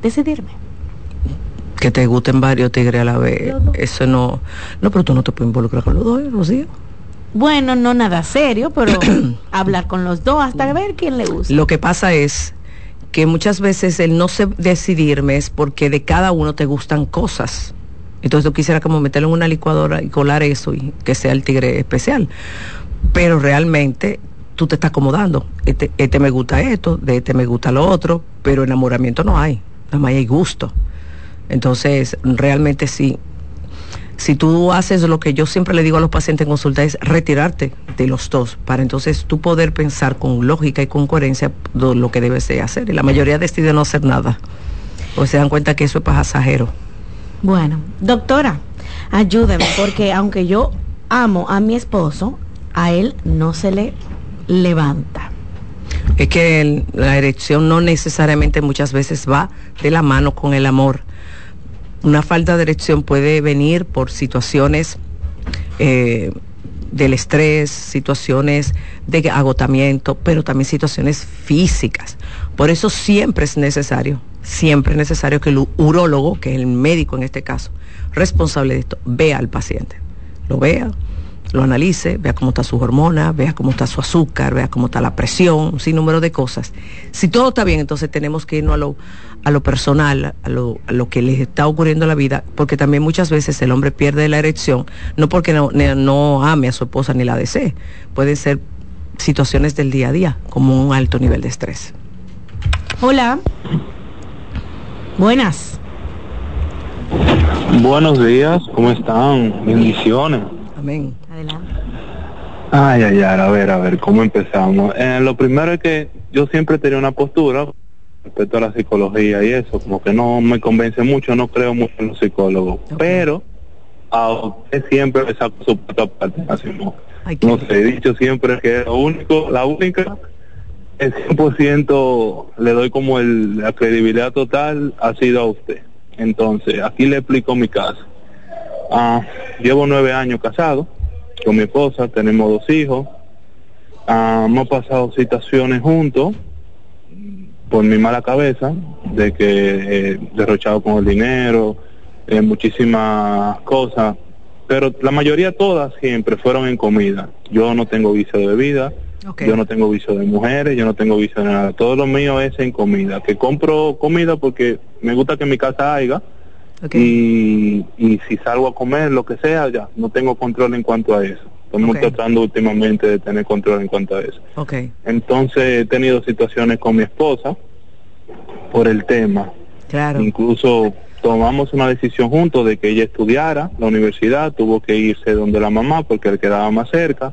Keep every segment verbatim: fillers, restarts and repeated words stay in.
decidirme. Que te gusten varios tigres a la vez, eso no, no, pero tú no te puedes involucrar con los dos, Rocío. Bueno, no nada serio, pero hablar con los dos hasta ver quién le gusta. Lo que pasa es que muchas veces el no sé decidirme es porque de cada uno te gustan cosas. Entonces yo quisiera como meterlo en una licuadora y colar eso y que sea el tigre especial. Pero realmente tú te estás acomodando. Este, este me gusta esto, de este me gusta lo otro, pero enamoramiento no hay, nada más hay gusto. Entonces, realmente sí, si tú haces lo que yo siempre le digo a los pacientes en consulta es retirarte de los dos, para entonces tú poder pensar con lógica y con coherencia lo que debes de hacer. Y la mayoría decide no hacer nada, porque se dan cuenta que eso es pasajero. Bueno, doctora, ayúdeme, porque aunque yo amo a mi esposo, a él no se le levanta. Es que el, la erección no necesariamente muchas veces va de la mano con el amor. Una falta de erección puede venir por situaciones eh, del estrés, situaciones de agotamiento, pero también situaciones físicas. Por eso siempre es necesario, siempre es necesario que el urólogo, que es el médico en este caso, responsable de esto, vea al paciente. Lo vea, lo analice, vea cómo está su hormona, vea cómo está su azúcar, vea cómo está la presión, un sinnúmero de cosas. Si todo está bien, entonces tenemos que irnos a lo, a lo personal, a lo, a lo que les está ocurriendo en la vida, porque también muchas veces el hombre pierde la erección, no porque no, no ame a su esposa ni la desee, pueden ser situaciones del día a día, como un alto nivel de estrés. Hola. Buenas. Buenos días, ¿cómo están? Bendiciones. Amén. Adelante. Ay, ay, ay, a ver, a ver, ¿cómo empezamos? Eh, lo primero es que yo siempre tenía una postura respecto a la psicología y eso, como que no me convence mucho, no creo mucho en los psicólogos, okay. Pero a usted siempre le saco su puta parte, así no. Ay, no sé, he dicho siempre que lo único, la única, el cien por ciento le doy como el, la credibilidad total ha sido a usted. Entonces, aquí le explico mi caso. Ah, llevo nueve años casado con mi esposa, tenemos dos hijos, ah, hemos pasado situaciones juntos por mi mala cabeza, de que eh, derrochado con el dinero, eh, muchísimas cosas, pero la mayoría todas siempre fueron en comida. Yo no tengo vicio de bebida, okay. Yo no tengo vicio de mujeres, yo no tengo vicio de nada, todo lo mío es en comida, que compro comida porque me gusta que en mi casa haya. Okay. Y, y si salgo a comer, lo que sea, ya, no tengo control en cuanto a eso. Estamos okay. tratando últimamente de tener control en cuanto a eso. Okay. Entonces he tenido situaciones con mi esposa por el tema. Claro. Incluso tomamos una decisión juntos de que ella estudiara la universidad, tuvo que irse donde la mamá porque le quedaba más cerca.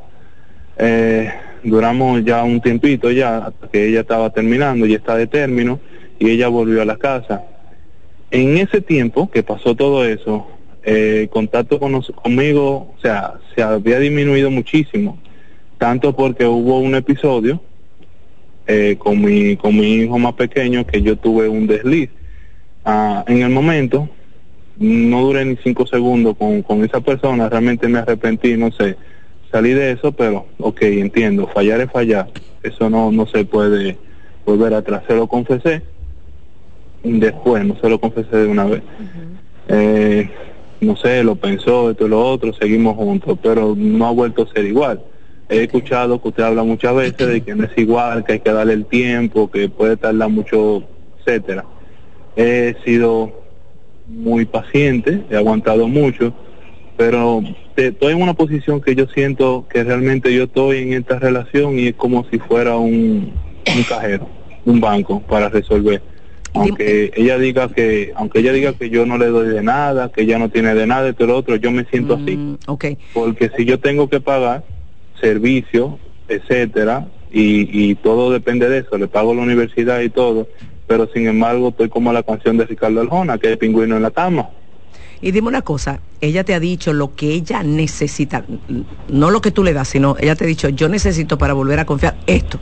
Eh, duramos ya un tiempito ya, hasta que ella estaba terminando, ya está de término, y ella volvió a la casa. En ese tiempo que pasó todo eso, eh, el contacto con nos, conmigo, o sea, se había disminuido muchísimo, tanto porque hubo un episodio eh, con mi con mi hijo más pequeño que yo tuve un desliz. Ah, en el momento, no duré ni cinco segundos con, con esa persona, realmente me arrepentí, no sé, salí de eso, pero ok, entiendo, fallar es fallar, eso no, no se puede volver atrás, se lo confesé. Después, no se lo confesé de una vez. Uh-huh. Eh, no sé, lo pensó, esto y lo otro, seguimos juntos, pero no ha vuelto a ser igual. He escuchado que usted habla muchas veces de que no es igual, que hay que darle el tiempo, que puede tardar mucho, etcétera. He sido muy paciente, he aguantado mucho, pero estoy en una posición que yo siento que realmente yo estoy en esta relación y es como si fuera un, un cajero, un banco para resolver. Aunque ella diga que aunque ella diga que yo no le doy de nada, que ella no tiene de nada, esto y lo otro, yo me siento mm, así. Okay. Porque si yo tengo que pagar servicios, etcétera, y, y todo depende de eso, le pago la universidad y todo, pero sin embargo estoy como la canción de Ricardo Arjona, que es pingüino en la cama. Y dime una cosa, ella te ha dicho lo que ella necesita, no lo que tú le das, sino ella te ha dicho, yo necesito para volver a confiar esto.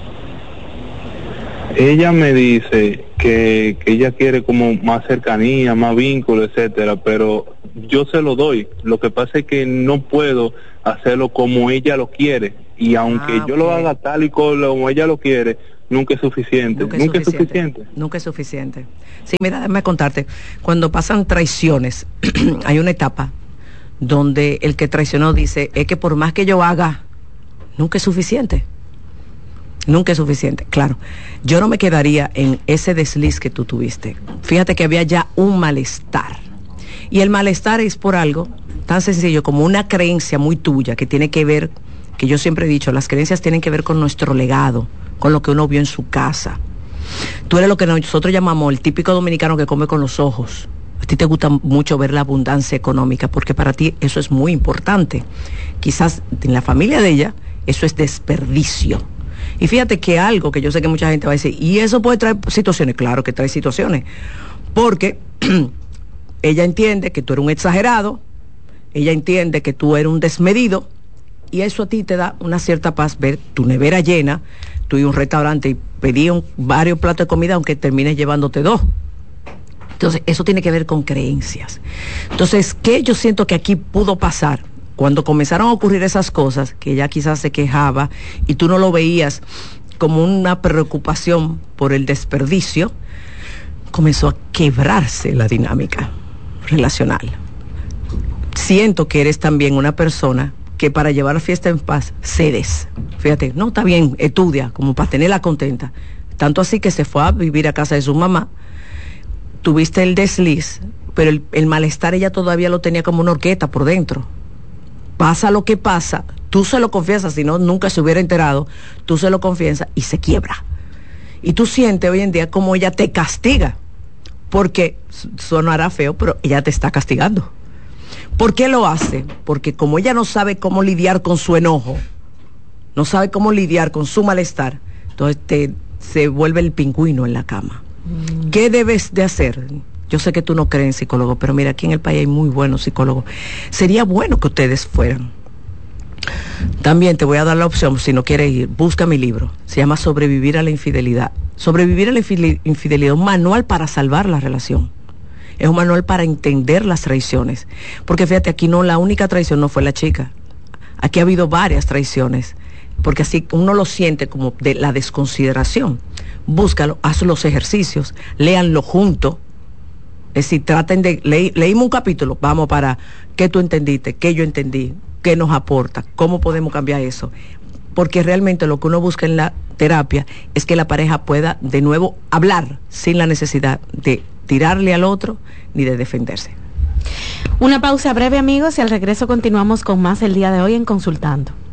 Ella me dice que, que ella quiere como más cercanía, más vínculo, etcétera, pero yo se lo doy. Lo que pasa es que no puedo hacerlo como ella lo quiere, y aunque ah, okay. yo lo haga tal y como ella lo quiere, nunca es suficiente. Nunca es, nunca suficiente. es suficiente. Nunca es suficiente. Sí, mira, déjame contarte. Cuando pasan traiciones, hay una etapa donde el que traicionó dice, es que por más que yo haga, nunca es suficiente. Nunca es suficiente, claro. Yo no me quedaría en ese desliz que tú tuviste. Fíjate que había ya un malestar. Y el malestar es por algo tan sencillo como una creencia muy tuya que tiene que ver, que yo siempre he dicho, las creencias tienen que ver con nuestro legado, con lo que uno vio en su casa. Tú eres lo que nosotros llamamos el típico dominicano que come con los ojos. A ti te gusta mucho ver la abundancia económica porque para ti eso es muy importante. Quizás en la familia de ella eso es desperdicio. Y fíjate que algo que yo sé que mucha gente va a decir, ¿y eso puede traer situaciones? Claro que trae situaciones, porque ella entiende que tú eres un exagerado, ella entiende que tú eres un desmedido, y eso a ti te da una cierta paz ver tu nevera llena, tú y un restaurante y pedí un, varios platos de comida aunque termines llevándote dos. Entonces, eso tiene que ver con creencias. Entonces, ¿qué yo siento que aquí pudo pasar? Cuando comenzaron a ocurrir esas cosas, que ella quizás se quejaba y tú no lo veías como una preocupación por el desperdicio, comenzó a quebrarse la dinámica relacional. Siento que eres también una persona que para llevar la fiesta en paz cedes. Fíjate, no, está bien, estudia, como para tenerla contenta. Tanto así que se fue a vivir a casa de su mamá, tuviste el desliz, pero el, el malestar ella todavía lo tenía como una horqueta por dentro. Pasa lo que pasa, tú se lo confiesas, si no, nunca se hubiera enterado, tú se lo confiesas y se quiebra. Y tú sientes hoy en día como ella te castiga, porque sonará feo, pero ella te está castigando. ¿Por qué lo hace? Porque como ella no sabe cómo lidiar con su enojo, no sabe cómo lidiar con su malestar, entonces te, se vuelve el pingüino en la cama. Mm. ¿Qué debes de hacer? Yo sé que tú no crees en psicólogos, pero mira, aquí en el país hay muy buenos psicólogos. Sería bueno que ustedes fueran. También te voy a dar la opción, si no quieres ir, busca mi libro. Se llama Sobrevivir a la infidelidad. Sobrevivir a la infidelidad, un manual para salvar la relación. Es un manual para entender las traiciones. Porque fíjate, aquí no, la única traición no fue la chica. Aquí ha habido varias traiciones. Porque así uno lo siente como de la desconsideración. Búscalo, haz los ejercicios, léanlo juntos. Es decir, traten de, le, leímos un capítulo, vamos para qué tú entendiste, qué yo entendí, qué nos aporta, cómo podemos cambiar eso. Porque realmente lo que uno busca en la terapia es que la pareja pueda de nuevo hablar sin la necesidad de tirarle al otro ni de defenderse. Una pausa breve, amigos, y al regreso continuamos con más el día de hoy en Consultando.